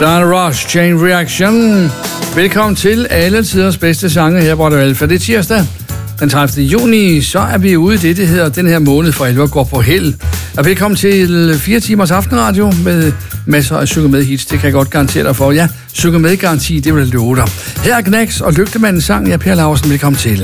Diana Ross, Chain Reaction. Velkommen til alle tiders bedste sange her på Radio Alfa. Det er tirsdag, den 30. juni, så er vi ude i det hedder den her måned for alvor går på held. Og velkommen til 4 timers aftenradio med masser af synge med hits. Det kan jeg godt garantere dig for. Ja, synge med garanti, det vil jeg love dig. Her er Knacks og Lygtemandens sang. Jeg er Per Laursen. Velkommen til.